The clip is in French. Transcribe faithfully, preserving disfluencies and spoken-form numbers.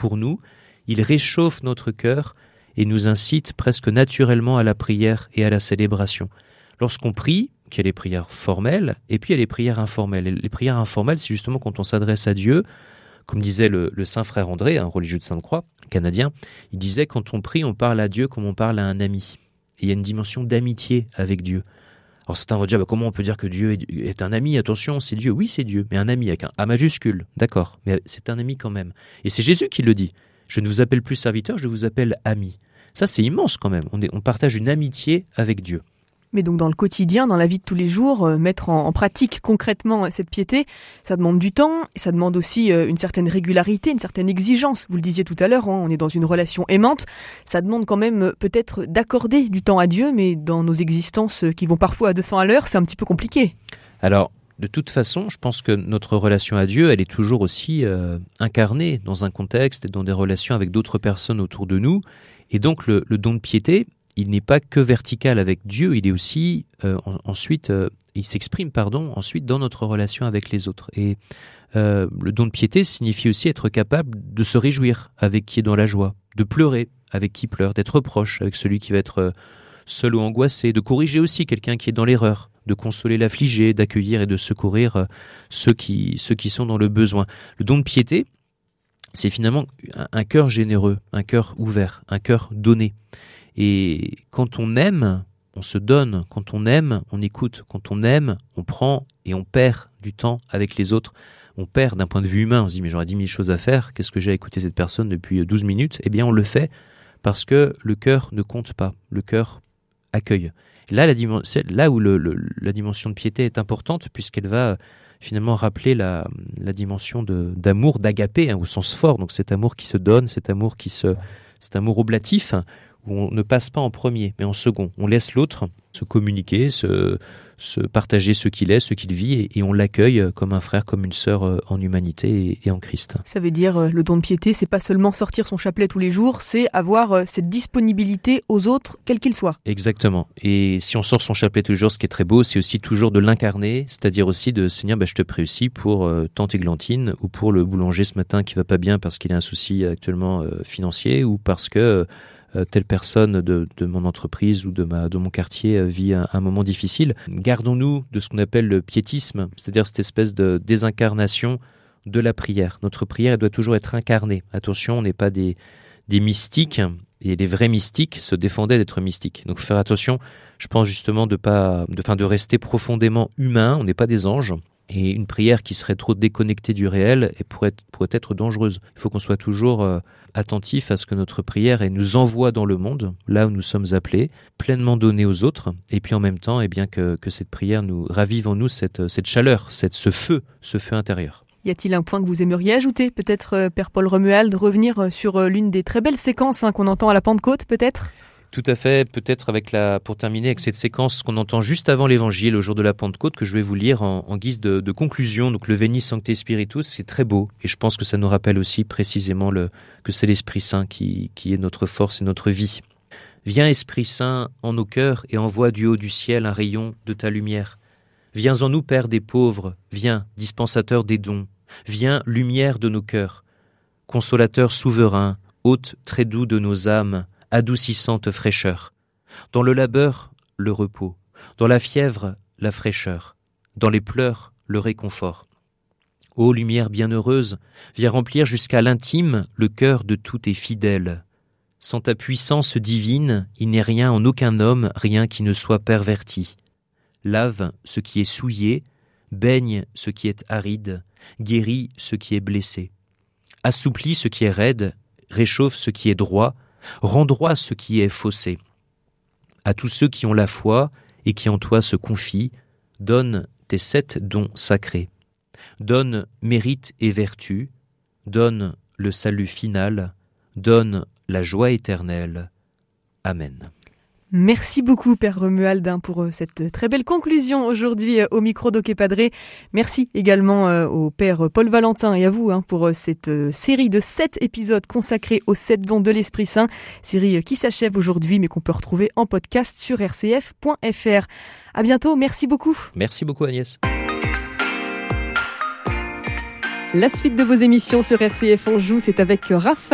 pour nous, il réchauffe notre cœur et nous incite presque naturellement à la prière et à la célébration. Lorsqu'on prie, qu'il y a les prières formelles, et puis il y a les prières informelles. Et les prières informelles, c'est justement quand on s'adresse à Dieu, comme disait le, le saint frère André, un religieux de Sainte-Croix, canadien, il disait quand on prie, on parle à Dieu comme on parle à un ami. Et il y a une dimension d'amitié avec Dieu. Alors certains vont dire, bah, comment on peut dire que Dieu est, est un ami? Attention, c'est Dieu. Oui, c'est Dieu, mais un ami avec un A majuscule, d'accord, mais c'est un ami quand même. Et c'est Jésus qui le dit. Je ne vous appelle plus serviteur, je vous appelle ami. Ça, c'est immense quand même. On, est, on partage une amitié avec Dieu. Mais donc dans le quotidien, dans la vie de tous les jours, euh, mettre en, en pratique concrètement cette piété, ça demande du temps, et ça demande aussi euh, une certaine régularité, une certaine exigence. Vous le disiez tout à l'heure, hein, on est dans une relation aimante. Ça demande quand même euh, peut-être d'accorder du temps à Dieu, mais dans nos existences euh, qui vont parfois à deux cents à l'heure, c'est un petit peu compliqué. Alors, de toute façon, je pense que notre relation à Dieu, elle est toujours aussi euh, incarnée dans un contexte et dans des relations avec d'autres personnes autour de nous. Et donc le, le don de piété, il n'est pas que vertical avec Dieu, il est aussi euh, en, ensuite, euh, il s'exprime pardon ensuite dans notre relation avec les autres. Et euh, le don de piété signifie aussi être capable de se réjouir avec qui est dans la joie, de pleurer avec qui pleure, d'être proche avec celui qui va être seul ou angoissé, de corriger aussi quelqu'un qui est dans l'erreur, de consoler l'affligé, d'accueillir et de secourir euh, ceux qui ceux qui sont dans le besoin. Le don de piété, c'est finalement un, un cœur généreux, un cœur ouvert, un cœur donné. Et quand on aime, on se donne. Quand on aime, on écoute. Quand on aime, on prend et on perd du temps avec les autres. On perd d'un point de vue humain. On se dit, mais j'aurais dix mille choses à faire. Qu'est-ce que j'ai à écouter cette personne depuis douze minutes? Eh bien, on le fait parce que le cœur ne compte pas. Le cœur accueille. Et là, la dimen- c'est là où le, le, la dimension de piété est importante, puisqu'elle va finalement rappeler la, la dimension de, d'amour, d'agapé, hein, au sens fort. Donc cet amour qui se donne, cet amour qui se, cet amour oblatif, où on ne passe pas en premier, mais en second. On laisse l'autre se communiquer, se, se partager ce qu'il est, ce qu'il vit, et, et on l'accueille comme un frère, comme une sœur en humanité et, et en Christ. Ça veut dire, le don de piété, c'est pas seulement sortir son chapelet tous les jours, c'est avoir cette disponibilité aux autres, quels qu'ils soient. Exactement. Et si on sort son chapelet tous les jours, ce qui est très beau, c'est aussi toujours de l'incarner, c'est-à-dire aussi de Seigneur, bah, je te prie aussi pour euh, tante Églantine, ou pour le boulanger ce matin qui va pas bien parce qu'il a un souci actuellement euh, financier, ou parce que euh, telle personne de, de mon entreprise ou de, ma, de mon quartier vit un, un moment difficile. Gardons-nous de ce qu'on appelle le piétisme, c'est-à-dire cette espèce de désincarnation de la prière. Notre prière, elle doit toujours être incarnée. Attention, on n'est pas des, des mystiques, et les vrais mystiques se défendaient d'être mystiques. Donc faire attention, je pense justement de, pas, de, fin, de rester profondément humain, on n'est pas des anges. Et une prière qui serait trop déconnectée du réel et pourrait, pourrait être dangereuse. Il faut qu'on soit toujours euh, attentif à ce que notre prière elle nous envoie dans le monde, là où nous sommes appelés, pleinement donnée aux autres, et puis en même temps, eh bien, que, que cette prière nous ravive en nous cette, cette chaleur, cette, ce feu, ce feu intérieur. Y a-t-il un point que vous aimeriez ajouter, peut-être, euh, Père Paul Romuald, revenir sur euh, l'une des très belles séquences hein, qu'on entend à la Pentecôte, peut-être ? Tout à fait, peut-être avec la, pour terminer avec cette séquence qu'on entend juste avant l'évangile, au jour de la Pentecôte, que je vais vous lire en, en guise de, de conclusion. Donc le Veni Sancte Spiritus, c'est très beau, et je pense que ça nous rappelle aussi précisément le, que c'est l'Esprit Saint qui, qui est notre force et notre vie. Viens Esprit Saint en nos cœurs et envoie du haut du ciel un rayon de ta lumière. Viens en nous, Père des pauvres, viens, dispensateur des dons, viens, lumière de nos cœurs, consolateur souverain, hôte très doux de nos âmes, adoucissante fraîcheur. Dans le labeur, le repos. Dans la fièvre, la fraîcheur. Dans les pleurs, le réconfort. Ô lumière bienheureuse, viens remplir jusqu'à l'intime le cœur de tous tes fidèles. Sans ta puissance divine, il n'est rien en aucun homme, rien qui ne soit perverti. Lave ce qui est souillé, baigne ce qui est aride, guéris ce qui est blessé. Assouplis ce qui est raide, réchauffe ce qui est droit, rends droit ce qui est faussé. À tous ceux qui ont la foi et qui en toi se confient, donne tes sept dons sacrés. Donne mérite et vertu, donne le salut final, donne la joie éternelle. Amen. Merci beaucoup, Père Romuald, pour cette très belle conclusion aujourd'hui au micro d'Ok Padre. Merci également au Père Paul Valentin et à vous pour cette série de sept épisodes consacrés aux sept dons de l'Esprit Saint. Série qui s'achève aujourd'hui, mais qu'on peut retrouver en podcast sur r c f point f r. À bientôt, merci beaucoup. Merci beaucoup, Agnès. La suite de vos émissions sur R C F Anjou, c'est avec Raphaël.